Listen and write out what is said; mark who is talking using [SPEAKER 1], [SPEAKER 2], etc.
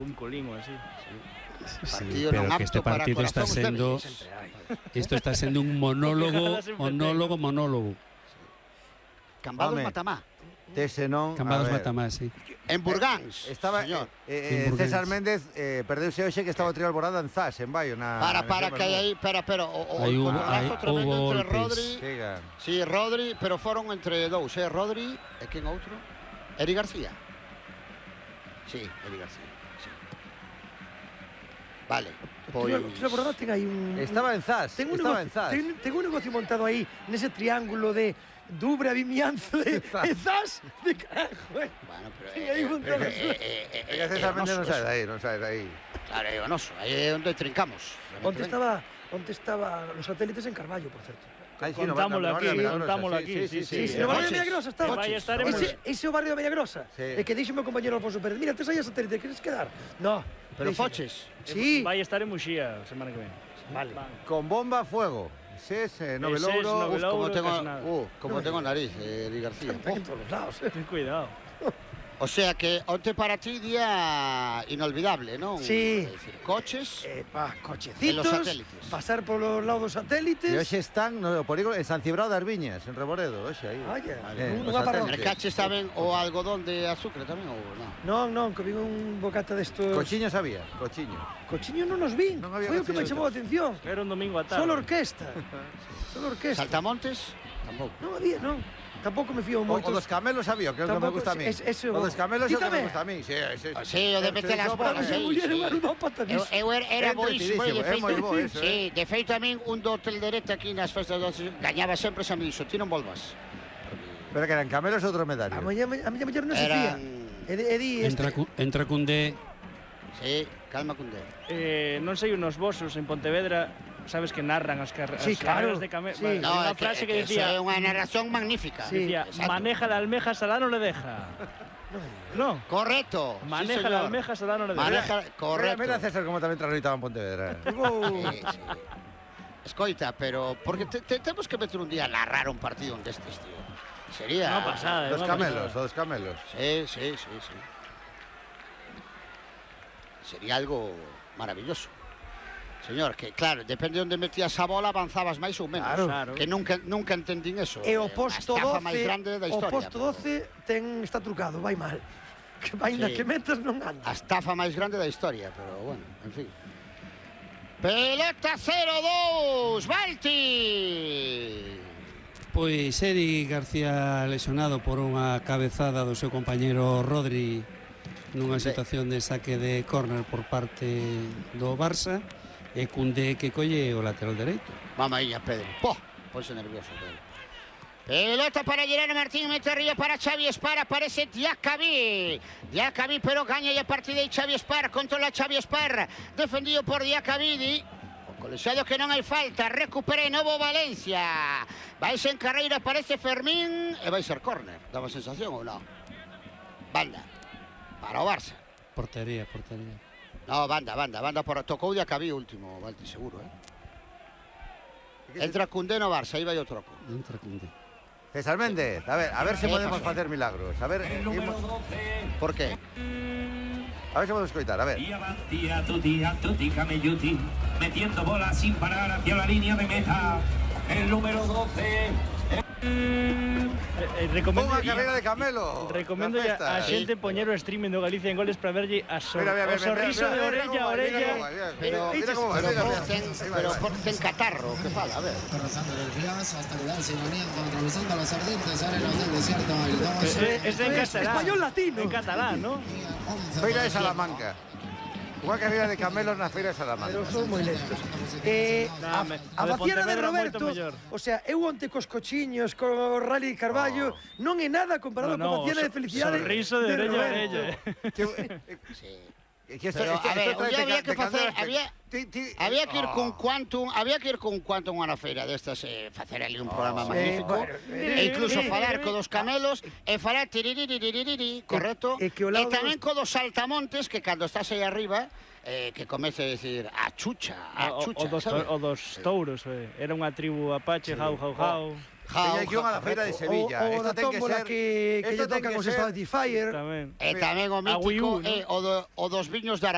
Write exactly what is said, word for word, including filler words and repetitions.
[SPEAKER 1] Un colín o así.
[SPEAKER 2] Sí, pero que este partido está sendo isto está sendo un monólogo, monólogo, monólogo.
[SPEAKER 3] Cambados Matamá.
[SPEAKER 4] Tese non,
[SPEAKER 2] Cambados Matamá, sí.
[SPEAKER 3] En Burgáns,
[SPEAKER 4] estaba,
[SPEAKER 3] señor.
[SPEAKER 4] Eh, eh, César Méndez eh, perdeuse hoxe que estaba a triar Alborada en Zas, en Baio. Na,
[SPEAKER 3] para, para, que hai aí, espera, pero o, o,
[SPEAKER 2] hai
[SPEAKER 3] o,
[SPEAKER 2] hubo, hai,
[SPEAKER 3] tremendo entre Rodri.
[SPEAKER 4] Siga.
[SPEAKER 3] Sí, Rodri, pero foron entre dous, eh, Rodri e quen outro? Eri García. Sí, Eri García. Sí. Vale. Pois...
[SPEAKER 5] Tira Borada ten aí un...
[SPEAKER 4] Estaba en Zas,
[SPEAKER 5] ten un
[SPEAKER 4] estaba
[SPEAKER 5] negocio,
[SPEAKER 4] en Zas.
[SPEAKER 5] Ten, ten un negocio montado aí, nese triángulo de Dubra, Vimianzo, de, de Zas, de carajo, eh.
[SPEAKER 3] Bueno, pero...
[SPEAKER 5] Ten aí montado.
[SPEAKER 4] É que César Méndez non sae de aí, non sae de aí.
[SPEAKER 3] Claro, é onoso, aí é onde trincamos.
[SPEAKER 5] Onde estaba, onde estaba los satélites en Carballo, por certo.
[SPEAKER 4] Ay, sí,
[SPEAKER 1] contámoslo
[SPEAKER 4] no,
[SPEAKER 1] aquí,
[SPEAKER 4] no, no, no,
[SPEAKER 1] contámoslo
[SPEAKER 4] sí,
[SPEAKER 1] aquí,
[SPEAKER 4] sí,
[SPEAKER 1] sí,
[SPEAKER 4] sí,
[SPEAKER 5] Sí,
[SPEAKER 4] sí,
[SPEAKER 5] sí, no barrio de
[SPEAKER 3] Coches.
[SPEAKER 5] Villagrosa estaba.
[SPEAKER 1] Vai estar en
[SPEAKER 5] Ese, ese é o barrio de Villagrosa.
[SPEAKER 4] Sí.
[SPEAKER 5] E que dixo meu compañero Alfonso Pérez, mira, tes aí a satélite, queres quedar? No.
[SPEAKER 3] Pero
[SPEAKER 5] díxome.
[SPEAKER 3] foches.
[SPEAKER 5] Sí.
[SPEAKER 1] Vai estar en Muxía a semana que ven.
[SPEAKER 5] Vale.
[SPEAKER 4] Con bomba, fuego. Ses, eh, Nove
[SPEAKER 1] Ses,
[SPEAKER 4] Louro.
[SPEAKER 1] Nove
[SPEAKER 3] Uf, como
[SPEAKER 1] Louro,
[SPEAKER 3] tengo,
[SPEAKER 1] casi nada.
[SPEAKER 3] uh, como tengo nariz, eh, Eri García.
[SPEAKER 5] Está en todos los lados, eh.
[SPEAKER 1] Ten cuidado.
[SPEAKER 3] O sea que onte para ti día inolvidable, ¿no?
[SPEAKER 5] Sí.
[SPEAKER 3] Es decir, coches.
[SPEAKER 5] Eh, pa,
[SPEAKER 3] En
[SPEAKER 5] cochecitos,
[SPEAKER 3] los satélites.
[SPEAKER 5] pasar por los lados dos satélites.
[SPEAKER 4] E hoxe están no polígono en San Cibrao das Viñas, en Reboredo, hoxe aí.
[SPEAKER 5] Vaya,
[SPEAKER 4] Eh,
[SPEAKER 5] un
[SPEAKER 4] os
[SPEAKER 5] lugar para
[SPEAKER 4] satélites.
[SPEAKER 3] Mercaches tamén o algodón de azúcar tamén ou non?
[SPEAKER 5] Non, non, que vin un bocata destos...
[SPEAKER 4] Cochiño sabía, cochiño.
[SPEAKER 5] Cochiño non nos vin.
[SPEAKER 4] Non había
[SPEAKER 5] Foi o que me
[SPEAKER 4] cochiño.
[SPEAKER 5] chamou a atención.
[SPEAKER 1] Era un domingo a tarde.
[SPEAKER 5] Solo orquesta. Solo orquesta.
[SPEAKER 3] Saltamontes? Tampouco.
[SPEAKER 5] Non había, non. Tampouco me fío
[SPEAKER 4] O,
[SPEAKER 5] moito.
[SPEAKER 4] o dos camelos sabía, que é o que me
[SPEAKER 5] Tampouco,
[SPEAKER 4] gusta a mí.
[SPEAKER 5] es- ese
[SPEAKER 4] O
[SPEAKER 5] o-
[SPEAKER 4] dos camelos é o que
[SPEAKER 5] Quítame.
[SPEAKER 4] me gusta a mí. Sí, sí, sí.
[SPEAKER 3] Sí, o de meter as bolas
[SPEAKER 5] Esa
[SPEAKER 3] aí,
[SPEAKER 5] muller é
[SPEAKER 3] sí.
[SPEAKER 5] unha ludópata
[SPEAKER 3] Eu,
[SPEAKER 5] disso.
[SPEAKER 3] eu era, era
[SPEAKER 4] É
[SPEAKER 3] boísimo e de
[SPEAKER 4] entretidísimo, é moi
[SPEAKER 3] feito,
[SPEAKER 4] bo eso,
[SPEAKER 3] sí, de feito a min un do hotel derecha aquí nas festas do gañaba sempre xa me dixo, ti non volvas.
[SPEAKER 4] Pero que eran camelos ou dromedarios.
[SPEAKER 5] A miña a miña muller non se fía.
[SPEAKER 3] Eran...
[SPEAKER 5] E di, e di
[SPEAKER 2] Entra,
[SPEAKER 5] este...
[SPEAKER 2] cu- entra cunde
[SPEAKER 3] Sí, calma cunde.
[SPEAKER 1] Eh, non sei unos vosos en Pontevedra, sabes que narran as, car
[SPEAKER 5] Sí,
[SPEAKER 1] as
[SPEAKER 5] claro,
[SPEAKER 1] carreras de camelos.
[SPEAKER 5] sí.
[SPEAKER 1] Vale,
[SPEAKER 3] No,
[SPEAKER 1] unha
[SPEAKER 3] é que,
[SPEAKER 1] frase
[SPEAKER 3] é
[SPEAKER 1] que,
[SPEAKER 3] que eso é
[SPEAKER 1] decía,
[SPEAKER 3] unha narración magnífica.
[SPEAKER 5] Sí.
[SPEAKER 1] decía
[SPEAKER 3] Exacto.
[SPEAKER 1] maneja la almeja, Salá no le deja. No,
[SPEAKER 3] Correcto.
[SPEAKER 1] maneja
[SPEAKER 3] sí,
[SPEAKER 1] la
[SPEAKER 3] señor.
[SPEAKER 1] almeja, Salá no le deja.
[SPEAKER 3] Maneja,
[SPEAKER 4] Mira,
[SPEAKER 3] correcto.
[SPEAKER 4] mira César como tamén transitaba en Pontevedra.
[SPEAKER 3] Sí, sí. Escoita, pero porque te, te, temos que meter un día a narrar un partido destes, tío. Sería...
[SPEAKER 1] Unha pasada,
[SPEAKER 4] Dos
[SPEAKER 1] unha
[SPEAKER 4] camelos,
[SPEAKER 1] pasada.
[SPEAKER 4] o dos camelos.
[SPEAKER 3] Sí, sí, sí, sí. Sería algo maravilloso. Señor, que claro, depende de onde metías a bola, avanzabas máis ou menos.
[SPEAKER 5] Claro.
[SPEAKER 1] Claro.
[SPEAKER 3] Que nunca, nunca entendín eso.
[SPEAKER 5] E o
[SPEAKER 3] Eh,
[SPEAKER 5] posto
[SPEAKER 3] a estafa máis
[SPEAKER 5] doce,
[SPEAKER 3] grande da
[SPEAKER 5] o
[SPEAKER 3] historia.
[SPEAKER 5] posto
[SPEAKER 3] pero
[SPEAKER 5] doce ten, está trucado, vai mal. Que vai na
[SPEAKER 3] Sí.
[SPEAKER 5] que metas non anda.
[SPEAKER 3] A estafa máis grande da historia, pero bueno, en fin. Pelota cero dos, Balti!
[SPEAKER 2] Pois Eri García lesionado por unha cabezada do seu compañeiro Rodri nunha situación de saque de córner por parte do Barça e Cundé que colle o lateral dereito.
[SPEAKER 3] Vamos aí, Pedro. Po, ponse nervioso, Pedro. Pelota para Gerardo Martín, mete arriba para Xavi Espar, aparece Diacabí. Diacabí, pero gaña a partida de Xavi Espar, controla Xavi Espar, defendido por Diacabí. O colexiado que non hai falta, recupera de novo Valencia. Vais en carreira, aparece Fermín, e vai ser córner. Daba sensación ou non? Banda, para o Barça.
[SPEAKER 2] Portería, portería.
[SPEAKER 3] No, banda, banda, banda, por... tocou Diacabí último, Balti, seguro, eh? Entra Cundé no Barça, aí vai o troco.
[SPEAKER 2] Entra Cundé.
[SPEAKER 4] César Méndez, a ver, a ver se
[SPEAKER 3] Eh,
[SPEAKER 4] podemos
[SPEAKER 3] pasó.
[SPEAKER 4] facer milagros. A ver, eh, imos-
[SPEAKER 3] Por qué?
[SPEAKER 4] a ver se podemos coitar, a ver.
[SPEAKER 6] Y avanti a tutti, a tutti camelluti, metiendo bola sin parar hacia la línea de meta. El número doce.
[SPEAKER 1] Eh, eh, recomendo,
[SPEAKER 4] Unha carreira de camelo.
[SPEAKER 1] recomendo
[SPEAKER 4] na
[SPEAKER 1] a
[SPEAKER 4] festa.
[SPEAKER 1] xente poñer o streaming do Galicia en Goles para verlle a sor,
[SPEAKER 4] Mira, mira,
[SPEAKER 1] o
[SPEAKER 4] mira,
[SPEAKER 1] sorriso
[SPEAKER 4] mira,
[SPEAKER 1] de
[SPEAKER 4] mira,
[SPEAKER 1] orella
[SPEAKER 4] mira
[SPEAKER 1] a
[SPEAKER 4] cómo va, mira
[SPEAKER 1] orella.
[SPEAKER 4] cómo va, mira,
[SPEAKER 3] Pero,
[SPEAKER 4] mira cómo va,
[SPEAKER 3] pero,
[SPEAKER 4] mira,
[SPEAKER 3] por,
[SPEAKER 4] mira.
[SPEAKER 3] ten,
[SPEAKER 4] Ahí va,
[SPEAKER 3] pero
[SPEAKER 4] ahí va.
[SPEAKER 3] por, ten catarro, que fala, a ver.
[SPEAKER 7] Rozando el ríos hasta el Sinoniendo, atravesando los ardientes arenas del desierto. El dos,
[SPEAKER 1] Eh, eh, Es en
[SPEAKER 5] Es
[SPEAKER 1] catalán.
[SPEAKER 5] español latino.
[SPEAKER 1] En catalán, ¿no?
[SPEAKER 7] once,
[SPEAKER 4] Feira de Salamanca. Unha carreira de camelos na Feira de Salamanca.
[SPEAKER 5] Pero son moi lentos. Eh,
[SPEAKER 1] Nah,
[SPEAKER 5] a,
[SPEAKER 1] me-
[SPEAKER 5] a
[SPEAKER 1] o de
[SPEAKER 5] vaciana de
[SPEAKER 1] Pontevedra moito
[SPEAKER 5] Roberto,
[SPEAKER 1] mellor.
[SPEAKER 5] o sea, eu onte cos cochiños, co Rally Carballo, non é nada comparado
[SPEAKER 1] No, no,
[SPEAKER 5] coa vaciana
[SPEAKER 1] so-
[SPEAKER 5] de felicidade
[SPEAKER 1] sorriso de orella a
[SPEAKER 5] Roberto.
[SPEAKER 1] orella.
[SPEAKER 3] Sí.
[SPEAKER 4] Que esto-
[SPEAKER 3] Pero,
[SPEAKER 4] esto-
[SPEAKER 3] a ver,
[SPEAKER 4] esto
[SPEAKER 3] un
[SPEAKER 4] trae
[SPEAKER 3] día
[SPEAKER 4] de
[SPEAKER 3] había
[SPEAKER 4] ca-
[SPEAKER 3] que
[SPEAKER 4] de
[SPEAKER 3] facer,
[SPEAKER 4] candelas-
[SPEAKER 3] había,
[SPEAKER 4] Ti- ti-
[SPEAKER 3] había que ir
[SPEAKER 4] Oh.
[SPEAKER 3] con Quantum, había que ir con Quantum a una feira destas, eh, facer ali un programa
[SPEAKER 5] Sí,
[SPEAKER 3] magnífico,
[SPEAKER 5] bueno,
[SPEAKER 3] e incluso
[SPEAKER 1] eh,
[SPEAKER 3] falar
[SPEAKER 1] eh,
[SPEAKER 3] co dos camelos, e falar tiririririri, correcto?
[SPEAKER 5] e que o
[SPEAKER 3] E
[SPEAKER 5] lado
[SPEAKER 3] tamén
[SPEAKER 5] dos-
[SPEAKER 3] co dos saltamontes, que cando estás aí arriba, eh, que comece a decir, a chucha, a
[SPEAKER 1] O,
[SPEAKER 3] chucha,
[SPEAKER 1] o, dos,
[SPEAKER 3] sabes?
[SPEAKER 1] to- o dos touros, eh. Era unha tribu apache, jau, jau, jau.
[SPEAKER 4] Teña que ir unha da Feira de Sevilla.
[SPEAKER 5] O, o
[SPEAKER 4] Esto
[SPEAKER 5] da
[SPEAKER 4] ten que
[SPEAKER 5] tómbola
[SPEAKER 4] ser-
[SPEAKER 5] que, que
[SPEAKER 4] esto
[SPEAKER 5] lle
[SPEAKER 4] ten
[SPEAKER 5] tocan
[SPEAKER 4] que
[SPEAKER 5] os
[SPEAKER 4] ser-
[SPEAKER 5] Satisfyer.
[SPEAKER 1] Tamén.
[SPEAKER 3] E tamén o
[SPEAKER 1] A Wii U,
[SPEAKER 3] mítico,
[SPEAKER 1] ¿no?
[SPEAKER 3] eh, o, do, o dos viños de Aragón.